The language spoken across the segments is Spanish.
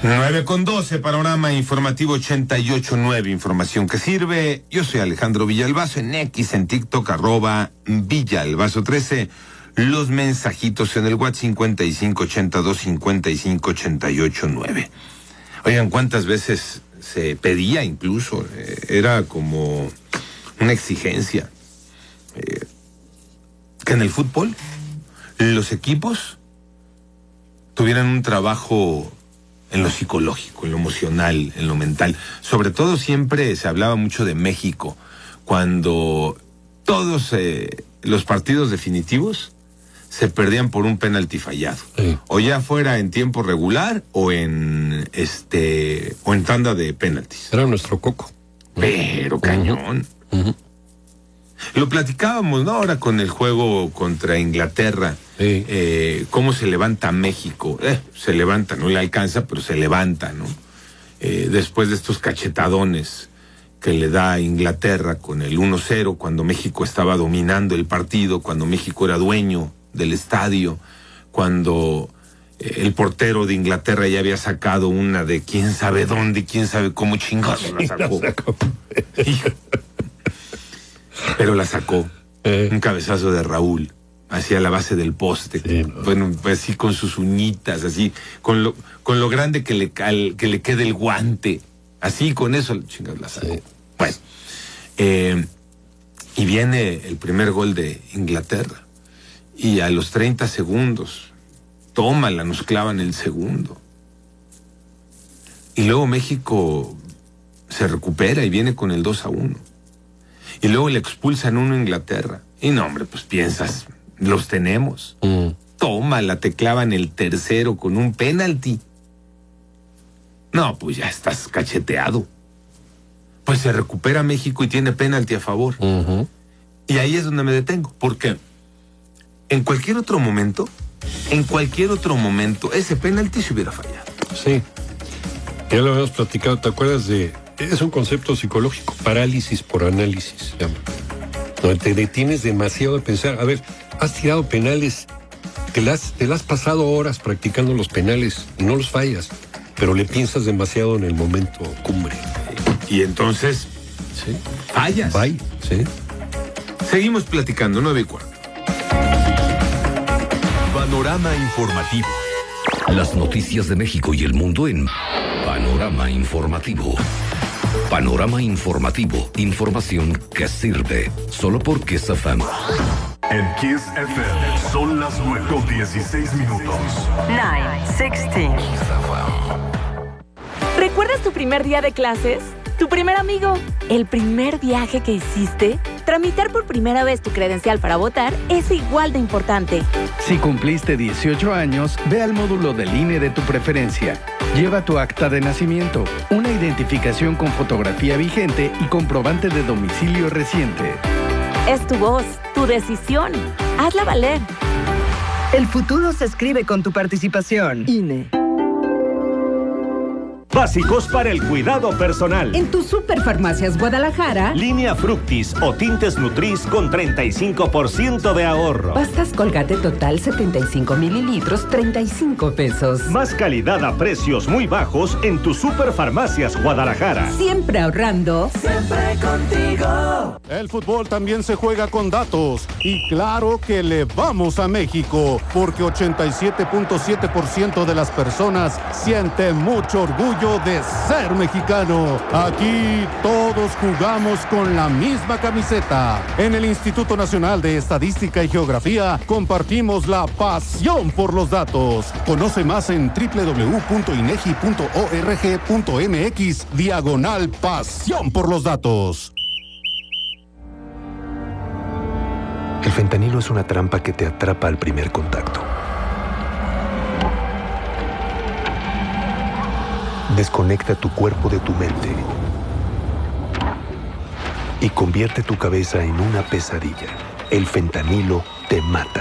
9:12, panorama informativo 88.9, información que sirve. Yo soy Alejandro Villalbazo, en X, en TikTok, @Villalbazo13. Los mensajitos en el WhatsApp 5582-5588-9. Oigan, ¿cuántas veces se pedía incluso? Era como una exigencia. Que en el fútbol los equipos tuvieran un trabajo en lo psicológico, en lo emocional, en lo mental. Sobre todo siempre se hablaba mucho de México, cuando todos los partidos definitivos se perdían por un penalti fallado. Sí. O ya fuera en tiempo regular o en tanda de penaltis. Era nuestro coco. Pero cañón. Lo platicábamos, ¿no? Ahora con el juego contra Inglaterra. Sí. Cómo se levanta México. Se levanta, no le alcanza, pero se levanta, ¿no? Después de estos cachetadones que le da Inglaterra con el 1-0, cuando México estaba dominando el partido, cuando México era dueño del estadio, cuando el portero de Inglaterra ya había sacado una de quién sabe dónde, quién sabe cómo chingados la sacó. Pero la sacó. Un cabezazo de Raúl hacia la base del poste. Sí, ¿no? Bueno, así con sus uñitas, así, con lo grande que le quede el guante. Así, con eso, chingados la sacó. Sí. Bueno, y viene el primer gol de Inglaterra. Y a los 30 segundos, tómala, nos clavan el segundo. Y luego México se recupera y viene con el 2-1. Y luego le expulsan uno a Inglaterra. Y no, hombre, pues piensas, los tenemos. Tómala, te clavan el tercero con un penalti. No, pues ya estás cacheteado. Pues se recupera México y tiene penalti a favor. Y ahí es donde me detengo, porque en cualquier otro momento, ese penalti se hubiera fallado. Sí. Ya lo habíamos platicado, ¿te acuerdas de...? Es un concepto psicológico, parálisis por análisis, se llama. Donde te detienes demasiado a pensar, a ver, has tirado penales, te las has pasado horas practicando los penales y no los fallas, pero le piensas demasiado en el momento cumbre. Y entonces, sí, fallas. Bye, sí. Seguimos platicando, 9:15. Panorama informativo. Las noticias de México y el mundo en Panorama Informativo. Panorama Informativo. Información que sirve. Solo por Kiss FM. En Kiss FM son las 9:16. 9:16. ¿Recuerdas tu primer día de clases? ¿Tu primer amigo? ¿El primer viaje que hiciste? Tramitar por primera vez tu credencial para votar es igual de importante. Si cumpliste 18 años, ve al módulo del INE de tu preferencia. Lleva tu acta de nacimiento, una identificación con fotografía vigente y comprobante de domicilio reciente. Es tu voz, tu decisión. Hazla valer. El futuro se escribe con tu participación. INE. Básicos para el cuidado personal. En tu Superfarmacias Guadalajara, Línea Fructis o tintes Nutris con 35% de ahorro. Pastas Colgate Total 75 mililitros, 35 pesos. Más calidad a precios muy bajos en tu Superfarmacias Guadalajara. Siempre ahorrando. Siempre contigo. El fútbol también se juega con datos. Y claro que le vamos a México, porque 87.7% de las personas sienten mucho orgullo de ser mexicano. Aquí todos jugamos con la misma camiseta. En el Instituto Nacional de Estadística y Geografía compartimos la pasión por los datos. Conoce más en www.inegi.org.mx/pasión por los datos. El fentanilo es una trampa que te atrapa al primer contacto. Desconecta tu cuerpo de tu mente y convierte tu cabeza en una pesadilla. El fentanilo te mata.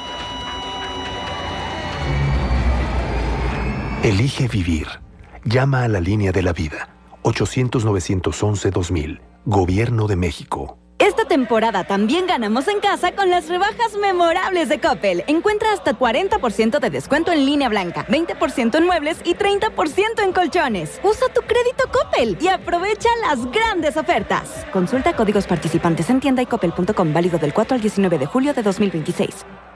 Elige vivir. Llama a la línea de la vida. 800-911-2000. Gobierno de México. Esta temporada también ganamos en casa con las rebajas memorables de Coppel. Encuentra hasta 40% de descuento en línea blanca, 20% en muebles y 30% en colchones. Usa tu crédito Coppel y aprovecha las grandes ofertas. Consulta códigos participantes en tienda y coppel.com, válido del 4 al 19 de julio de 2026.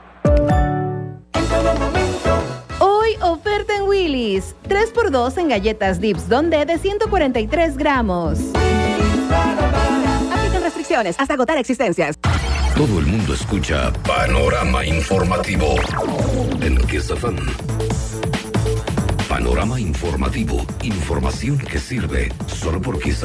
Hoy oferta en Willy's. 3x2 en galletas Dips Donde de 143 gramos. Restricciones hasta agotar existencias. Todo el mundo escucha Panorama Informativo en Kiss FM. Panorama Informativo. Información que sirve solo por Kiss